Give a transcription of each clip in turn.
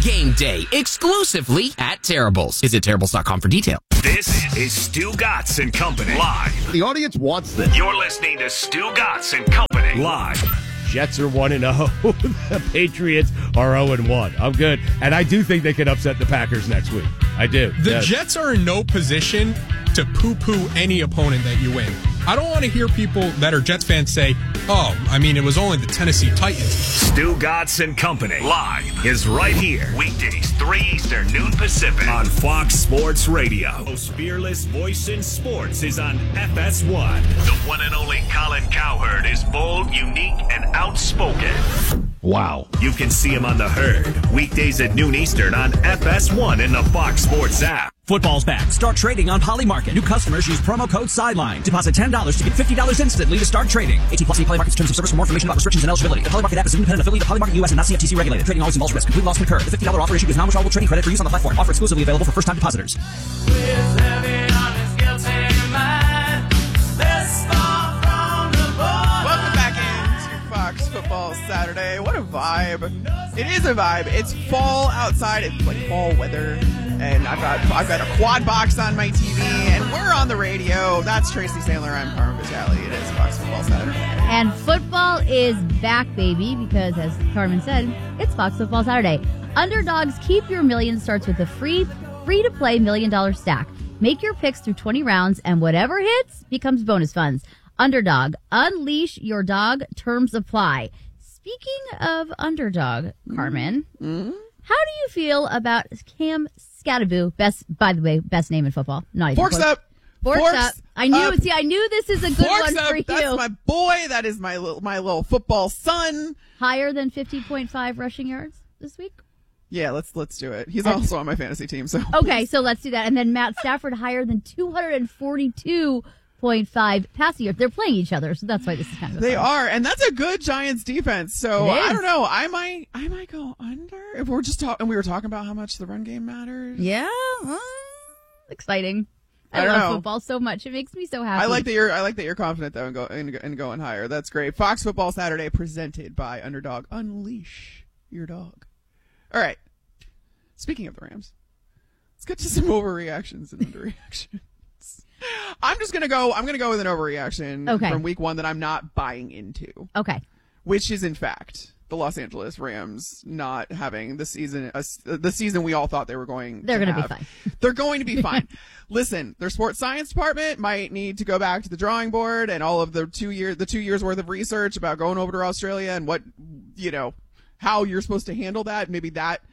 Game day, exclusively at Terrible's. Visit Terrible's.com for details. This is Stu Gatz and Company live. The audience wants this. You're listening to Stu Gatz and Company live. Jets are 1-0. The Patriots are 0-1. I'm good. And I do think they can upset the Packers next week. I do. The Jets are in no position to poo-poo any opponent that you win. I don't want to hear people that are Jets fans say, it was only the Tennessee Titans. Stu Gatz and Company live is right here. Weekdays, 3 Eastern, noon Pacific on Fox Sports Radio. Most fearless voice in sports is on FS1. The one and only Colin Cowherd is bold, unique, and outspoken. Wow. You can see him on The Herd. Weekdays at noon Eastern on FS1 and the Fox Sports app. Football's back. Start trading on Polymarket. New customers use promo code SIDELINE. Deposit $10 to get $50 instantly to start trading. 18+ Polymarket's terms of service. For more information about restrictions and eligibility. The Polymarket app is an independent affiliate of Polymarket US and not CFTC regulated. Trading always involves risk. Complete loss concurred. The $50 offer issued is non-withdrawable trading credit for use on the platform. Offer exclusively available for first-time depositors. Welcome back into Fox Football Saturday. What a vibe. It is a vibe. It's fall outside. It's like fall weather. And I've got a quad box on my TV, and we're on the radio. That's Tracy Sandler. I'm Carmen Vitale. It is Fox Football Saturday. And football is back, baby, because as Carmen said, it's Fox Football Saturday. Underdogs Keep Your Million starts with a free-to-play $1 million stack. Make your picks through 20 rounds, and whatever hits becomes bonus funds. Underdog, unleash your dog. Terms apply. Speaking of underdog, Carmen, how do you feel about Cam Skattebo? Best name in football. Not even Forks close. up. Forks up. I knew this is a good Forks one up. for you. That's my boy. That is my little football son. Higher than 50.5 rushing yards this week? Yeah, let's do it. He's also on my fantasy team. So okay, so let's do that. And then Matt Stafford higher than 242.5 passing yards. They're playing each other, so that's why this is kind of they are, and that's a good Giants defense. So I don't know. I might go under if we're just talking. We were talking about how much the run game matters. Yeah, exciting. I love football so much. It makes me so happy. I like that you're confident though and going higher. That's great. Fox Football Saturday presented by Underdog. Unleash your dog. All right. Speaking of the Rams, let's get to some overreactions and underreactions. I'm gonna go with an overreaction from week 1 that I'm not buying into. Okay. Which is in fact the Los Angeles Rams not having the season we all thought they were going They're to going to have. be fine. They're going to be fine. Listen, their sports science department might need to go back to the drawing board and all of the 2 years worth of research about going over to Australia and what, how you're supposed to handle that. Maybe that's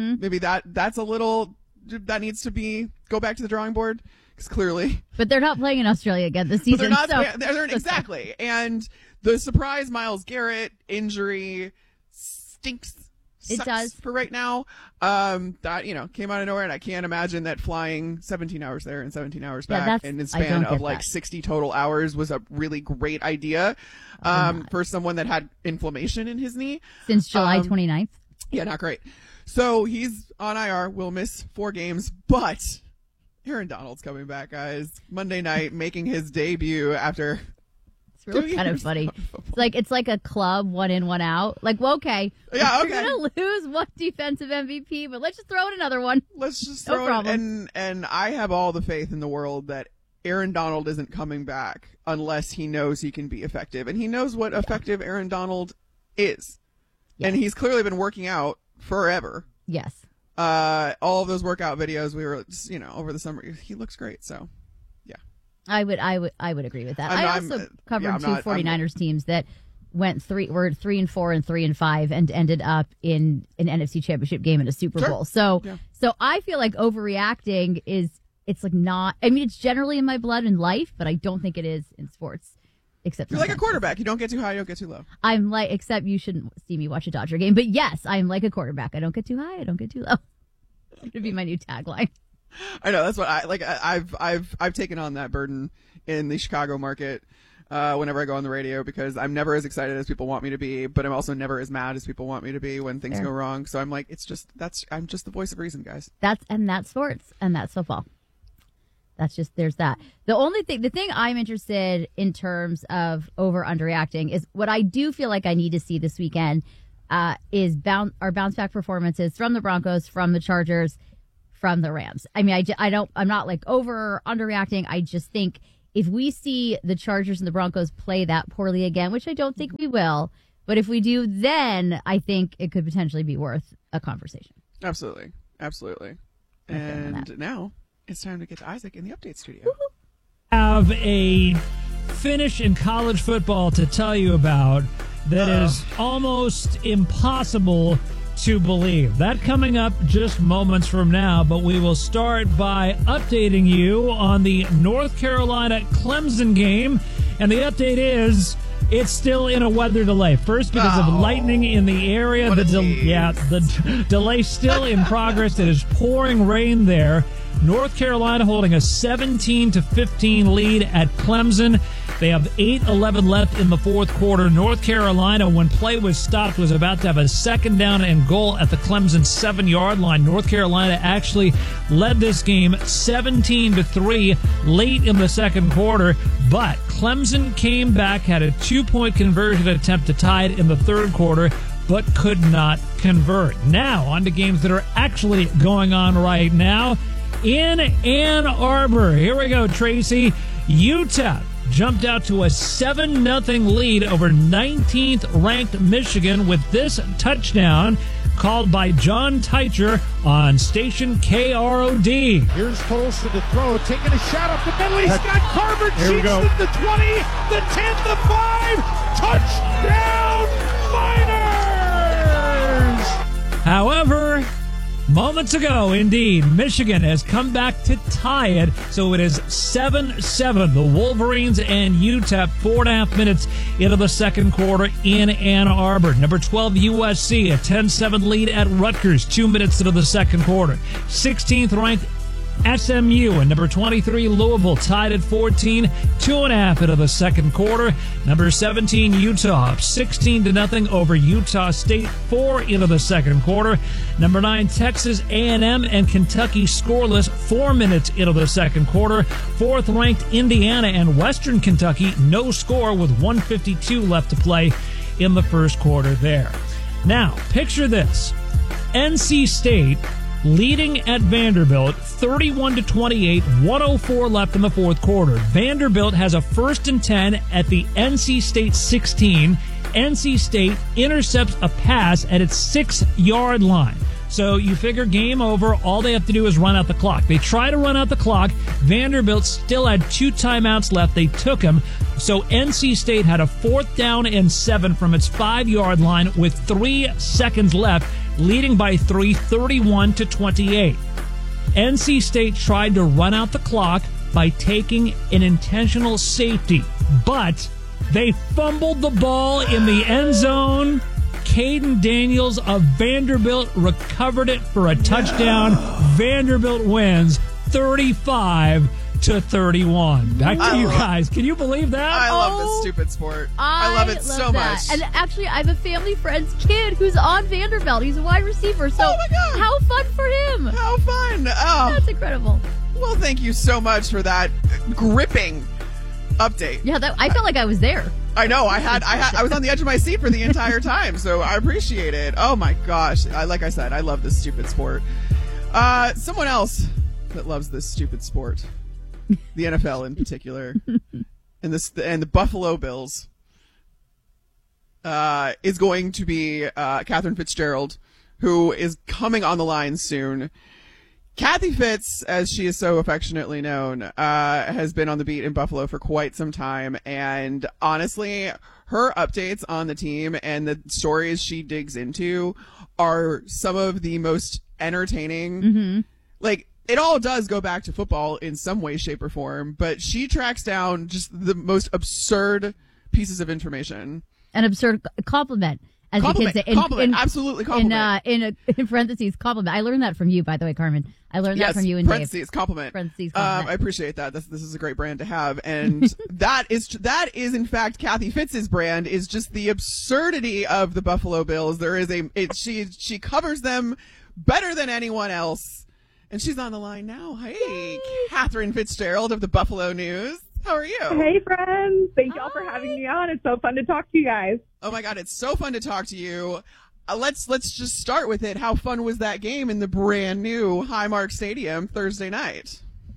a little, that needs to go back to the drawing board. Because clearly. But they're not playing in Australia again this season. But they're not, exactly. And the surprise Myles Garrett injury stinks. It does. For right now. That, came out of nowhere, and I can't imagine that flying 17 hours there and 17 hours back in a span of 60 total hours was a really great idea for someone that had inflammation in his knee. Since July 29th? Yeah, not great. So he's on IR, will miss 4 games, but Aaron Donald's coming back, guys. Monday night, making his debut after. It's really kind of funny. It's like a club, 1 in, 1 out. Like, well, okay. Yeah, okay. We're going to lose one defensive MVP, but let's just throw in another one. Let's just throw it. And I have all the faith in the world that Aaron Donald isn't coming back unless he knows he can be effective. And he knows what effective Aaron Donald is. Yeah. And he's clearly been working out forever. Yes. All of those workout videos we were, over the summer, he looks great. So, yeah, I would agree with that. I also covered 2 49ers teams that were 3-4 and 3-5 and ended up in an NFC Championship game and a Super Bowl. So I feel like overreacting it's like not. I mean, it's generally in my blood in life, but I don't think it is in sports. Except you're like a quarterback. You don't get too high, you don't get too low. I'm like, except you shouldn't see me watch a Dodger game. But yes, I'm like a quarterback. I don't get too high, I don't get too low. It's gonna be my new tagline. I know, that's what I like. I've taken on that burden in the Chicago market whenever I go on the radio, because I'm never as excited as people want me to be, but I'm also never as mad as people want me to be when things go wrong. So I'm like, I'm just the voice of reason, guys. That's sports and that's football. That's just, there's that. The thing I'm interested in terms of over underreacting is what I do feel like I need to see this weekend. are bounce back performances from the Broncos, from the Chargers, from the Rams. I mean, I'm not like over or underreacting. I just think if we see the Chargers and the Broncos play that poorly again, which I don't think we will, but if we do, then I think it could potentially be worth a conversation. Absolutely. And now it's time to get to Isaac in the update studio. Have a finish in college football to tell you about that is almost impossible to believe. That coming up just moments from now, but we will start by updating you on the North Carolina Clemson game. And the update is it's still in a weather delay. First, because of lightning in the area. The delay still in progress. It is pouring rain there. North Carolina holding a 17-15 lead at Clemson. They have 8:11 left in the fourth quarter. North Carolina, when play was stopped, was about to have a second down and goal at the Clemson 7-yard line. North Carolina actually led this game 17-3 late in the second quarter, but Clemson came back, had a 2-point conversion attempt to tie it in the third quarter, but could not convert. Now, on to games that are actually going on right now in Ann Arbor. Here we go, Tracy. Utah jumped out to a 7-0 lead over 19th-ranked Michigan with this touchdown called by John Teicher on station KROD. Here's Tolson to throw, taking a shot up the middle. He's got Carver. Cheeks at the 20, the 10, the 5. Touchdown, Miners! However, moments ago, indeed, Michigan has come back to tie it, so it is 7-7. The Wolverines and Utah, 4.5 minutes into the second quarter in Ann Arbor. Number 12, USC, a 10-7 lead at Rutgers, 2 minutes into the second quarter. 16th ranked SMU and number 23 Louisville tied at 14, 2.5 into the second quarter. Number 17 Utah up 16-0 over Utah State, 4 into the second quarter. Number 9 Texas A&M and Kentucky scoreless, 4 minutes into the second quarter. 4th ranked Indiana and Western Kentucky, no score with 1:52 left to play in the first quarter there. Now, picture this. NC State leading at Vanderbilt 31-28, 1:04 left in the fourth quarter. Vanderbilt has a 1st and 10 at the NC State 16. NC State intercepts a pass at its 6-yard line. So you figure game over, all they have to do is run out the clock. They try to run out the clock. Vanderbilt still had 2 timeouts left. They took them. So NC State had a 4th down and 7 from its 5-yard line with 3 seconds left, leading by 3, 31-28. NC State tried to run out the clock by taking an intentional safety, but they fumbled the ball in the end zone. Caden Daniels of Vanderbilt recovered it for a touchdown. Vanderbilt wins 35-31. Back to you guys. Can you believe that? I love this stupid sport. I love it so much. And actually, I have a family friend's kid who's on Vanderbilt. He's a wide receiver. So oh my God. How fun for him. How fun. Oh. That's incredible. Well, thank you so much for that gripping update. Yeah, I felt like I was there. I know. I was on the edge of my seat for the entire time, so I appreciate it. Oh my gosh. Like I said, I love this stupid sport. Someone else that loves this stupid sport, the NFL in particular, and the Buffalo Bills, is going to be Catherine Fitzgerald, who is coming on the line soon. Kathy Fitz, as she is so affectionately known, has been on the beat in Buffalo for quite some time. And honestly, her updates on the team and the stories she digs into are some of the most entertaining. Mm-hmm. Like, it all does go back to football in some way, shape, or form, but she tracks down just the most absurd pieces of information. An absurd compliment. As compliment, the kids say, absolutely compliment. In parentheses, compliment. I learned that from you, by the way, Carmen. I learned that from you and parentheses, Dave. Compliment. Parentheses, compliment. I appreciate that. This is a great brand to have, and that is in fact Kathy Fitz's brand. Is just the absurdity of the Buffalo Bills. There is she covers them better than anyone else, and she's on the line now. Hey, Catherine Fitzgerald of the Buffalo News. How are you? Hey, friends. Thank y'all for having me on. It's so fun to talk to you guys. Oh, my God. It's so fun to talk to you. let's just start with it. How fun was that game in the brand new Highmark Stadium Thursday night?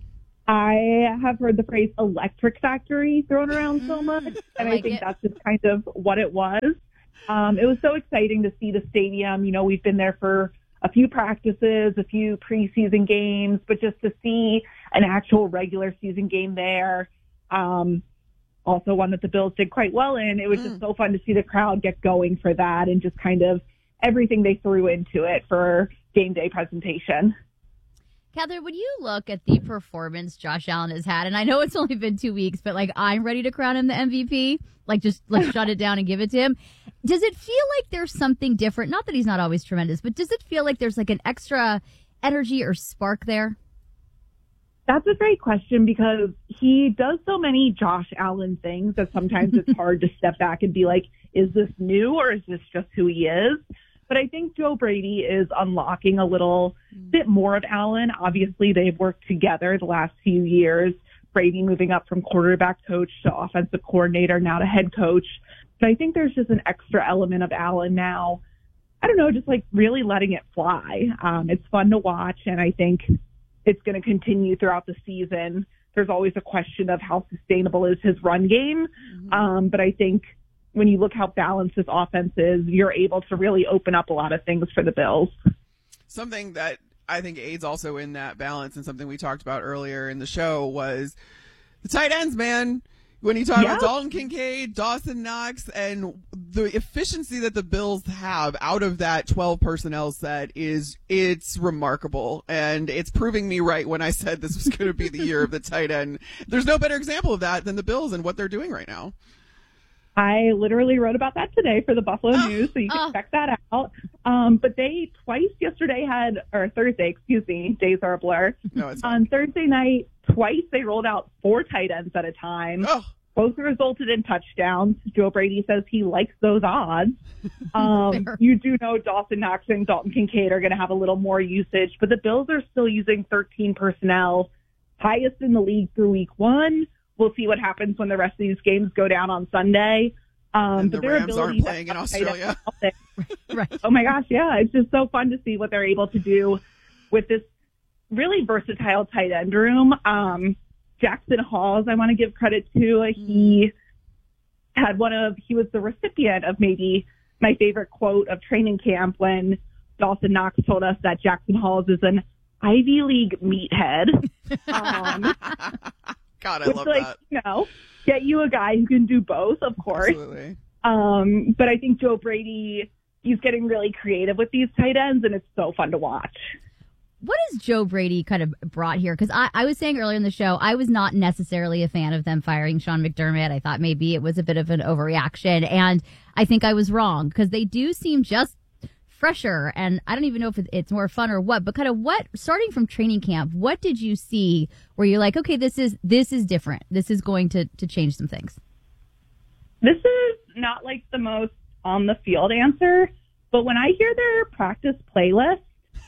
I have heard the phrase electric factory thrown around so much, and I think that's just kind of what it was. It was so exciting to see the stadium. You know, we've been there for a few practices, a few preseason games, but just to see an actual regular season game there, also one that the Bills did quite well in, it was just so fun to see the crowd get going for that and just kind of everything they threw into it for game day presentation. Catherine, when you look at the performance Josh Allen has had, and I know it's only been 2 weeks, but like I'm ready to crown him the MVP, like just like shut it down and give it to him. Does it feel like there's something different? Not that he's not always tremendous, but does it feel like there's like an extra energy or spark there? That's a great question because he does so many Josh Allen things that sometimes it's hard to step back and be like, is this new or is this just who he is? But I think Joe Brady is unlocking a little bit more of Allen. Obviously, they've worked together the last few years. Brady moving up from quarterback coach to offensive coordinator, now to head coach. But I think there's just an extra element of Allen now. I don't know, just like really letting it fly. It's fun to watch, and I think it's going to continue throughout the season. There's always a question of how sustainable is his run game. But I think when you look how balanced this offense is, you're able to really open up a lot of things for the Bills. Something that I think aids also in that balance and something we talked about earlier in the show was the tight ends, man. When you talk about Dalton Kincaid, Dawson Knox, and the efficiency that the Bills have out of that 12 personnel set it's remarkable. And it's proving me right when I said this was going to be the year of the tight end. There's no better example of that than the Bills and what they're doing right now. I literally wrote about that today for the Buffalo News, so you can check that out. But they Thursday, days are a blur. No, it's on Thursday night, twice they rolled out 4 tight ends at a time. Both resulted in touchdowns. Joe Brady says he likes those odds. You do know Dawson Knox and Dalton Kincaid are going to have a little more usage, but the Bills are still using 13 personnel, highest in the league through week 1. We'll see what happens when the rest of these games go down on Sunday. And but the Rams aren't playing in Australia. Right. Oh my gosh, yeah. It's just so fun to see what they're able to do with this really versatile tight end room. Jackson Halls, I want to give credit to. He was the recipient of maybe my favorite quote of training camp when Dawson Knox told us that Jackson Halls is an Ivy League meathead. God, I love that. You know, get you a guy who can do both, of course. Absolutely. But I think Joe Brady, he's getting really creative with these tight ends, and it's so fun to watch. What has Joe Brady kind of brought here? Because I was saying earlier in the show, I was not necessarily a fan of them firing Sean McDermott. I thought maybe it was a bit of an overreaction, and I think I was wrong because they do seem just fresher, and I don't even know if it's more fun or what, but kind of starting from training camp, what did you see where you're like, okay, this is different. This is going to change some things. This is not like the most on the field answer, but when I hear their practice playlist,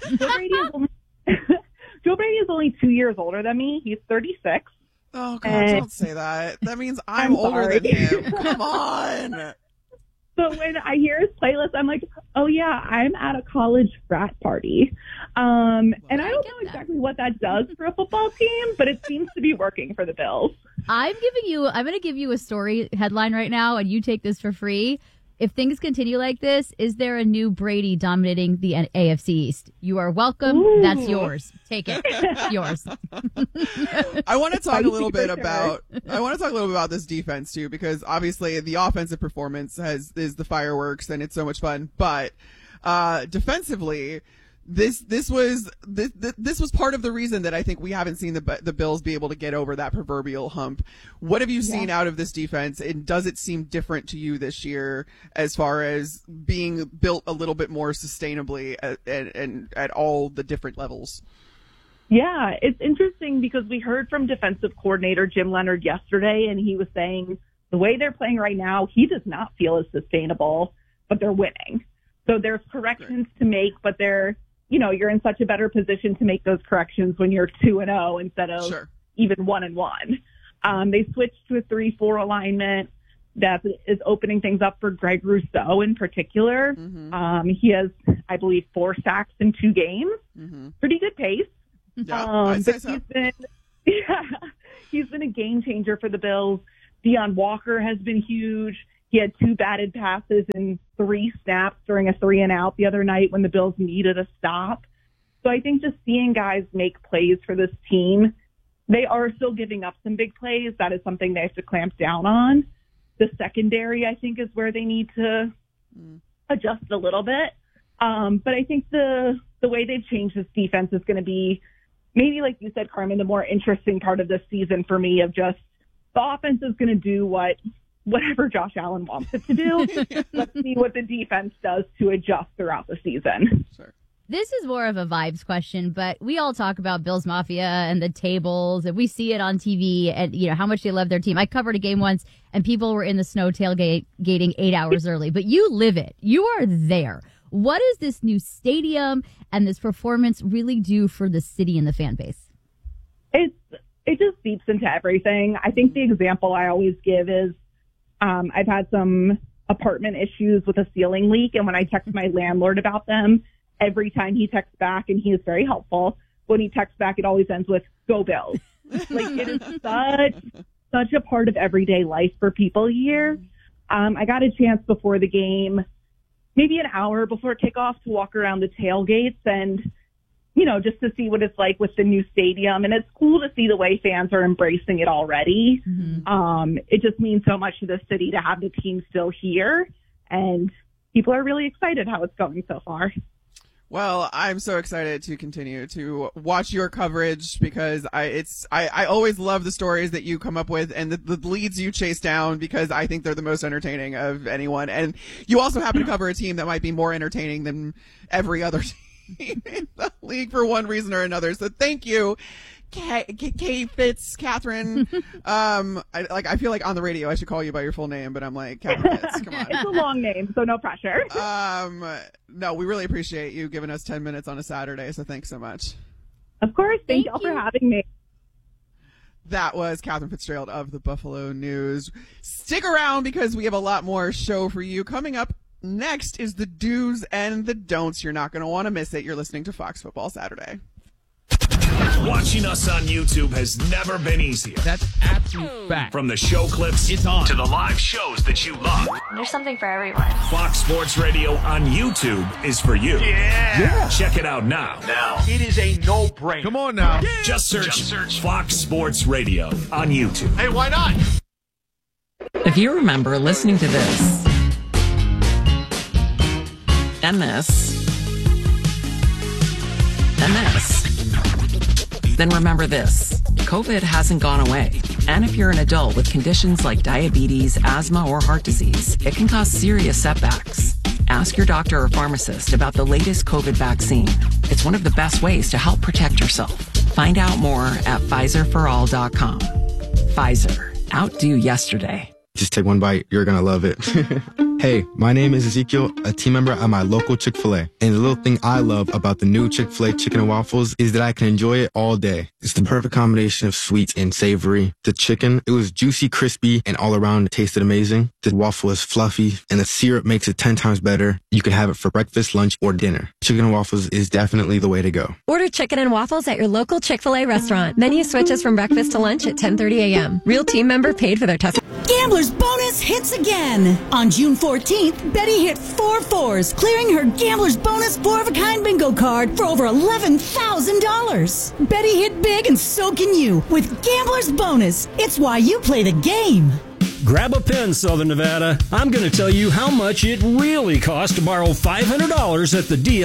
Joe Brady is only 2 years older than me. He's 36. Oh, God, don't say that. That means I'm older than him. Come on. But when I hear his playlist, I'm like, oh, yeah, I'm at a college frat party. And I don't know exactly what that does for a football team, but it seems to be working for the Bills. I'm going to give you a story headline right now, and you take this for free. If things continue like this, is there a new Brady dominating the AFC East? You are welcome. Ooh. That's yours. Take it. Yours. I want to talk a little bit about this defense too, because obviously the offensive performance is the fireworks and it's so much fun. But defensively, this was part of the reason that I think we haven't seen the Bills be able to get over that proverbial hump. What have you seen out of this defense, and does it seem different to you this year as far as being built a little bit more sustainably at all the different levels? Yeah, it's interesting because we heard from defensive coordinator Jim Leonhard yesterday, and he was saying the way they're playing right now, he does not feel as sustainable, but they're winning. So there's corrections to make, but you're in such a better position to make those corrections when you're 2-0 instead of even 1-1. They switched to a 3-4 alignment. that is opening things up for Greg Rousseau in particular. He has, I believe, 4 sacks in 2 games. Pretty good pace. Yeah, but he's been a game changer for the Bills. Deion Walker has been huge. He had 2 batted passes and 3 snaps during a 3-and-out the other night when the Bills needed a stop. So I think just seeing guys make plays for this team, they are still giving up some big plays. That is something they have to clamp down on. The secondary, I think, is where they need to adjust a little bit. But I think the way they've changed this defense is going to be maybe, like you said, Carmen, the more interesting part of this season for me, of just the offense is going to do whatever Josh Allen wants it to do. Let's see what the defense does to adjust throughout the season. Sure. This is more of a vibes question, but we all talk about Bills Mafia and the tables, and we see it on TV and, you know, how much they love their team. I covered a game once, and people were in the snow tailgating 8 hours early, but you live it. You are there. What does this new stadium and this performance really do for the city and the fan base? It just seeps into everything. I think the example I always give is I've had some apartment issues with a ceiling leak, and when I text my landlord about them, every time he texts back, and he is very helpful, when he texts back, it always ends with, "Go Bills." Like, it is such a part of everyday life for people here. I got a chance before the game, maybe an hour before kickoff, to walk around the tailgates and, you know, just to see what it's like with the new stadium. And it's cool to see the way fans are embracing it already. It just means so much to the city to have the team still here, and people are really excited how it's going so far. Well, I'm so excited to continue to watch your coverage, because I always love the stories that you come up with and the leads you chase down, because I think they're the most entertaining of anyone. And you also happen to cover a team that might be more entertaining than every other team in the league for one reason or another. So thank you, Catherine. I feel like on the radio I should call you by your full name, but I'm like, Catherine Fitz, come on. It's a long name, so no pressure. No, we really appreciate you giving us 10 minutes on a Saturday, so thanks so much. Of course. Thank you all for having me. That was Catherine Fitzgerald of the Buffalo News. Stick around, because we have a lot more show for you. Coming up next is the do's and the don'ts. You're not going to want to miss it. You're listening to Fox Football Saturday. Watching us on YouTube has never been easier. That's absolute fact. From the show clips It's on. to the live shows that you love, There's something for everyone. Fox Sports Radio on YouTube is for you. Yeah. Check it out now. It is a no-brainer. Come on now. Just search Fox Sports Radio on YouTube. Hey, why not? If you remember listening to this, and this, and this, then remember this. COVID hasn't gone away. And if you're an adult with conditions like diabetes, asthma, or heart disease, it can cause serious setbacks. Ask your doctor or pharmacist about the latest COVID vaccine. It's one of the best ways to help protect yourself. Find out more at PfizerForAll.com. Pfizer. Outdo yesterday. Just take one bite. You're going to love it. Hey, my name is Ezekiel, a team member at my local Chick-fil-A. And the little thing I love about the new Chick-fil-A chicken and waffles is that I can enjoy it all day. It's the perfect combination of sweet and savory. The chicken, it was juicy, crispy, and all around it tasted amazing. The waffle is fluffy, and the syrup makes it 10 times better. You can have it for breakfast, lunch, or dinner. Chicken and waffles is definitely the way to go. Order chicken and waffles at your local Chick-fil-A restaurant. Menu switches from breakfast to lunch at 10:30 a.m. Real team member paid for their test. Gambler's Bonus hits again. On June 14th, Betty hit 4 4s, clearing her Gambler's Bonus 4-of-a-kind bingo card for over $11,000. Betty hit big, and so can you with Gambler's Bonus. It's why you play the game. Grab a pen, Southern Nevada. I'm going to tell you how much it really costs to borrow $500 at the DL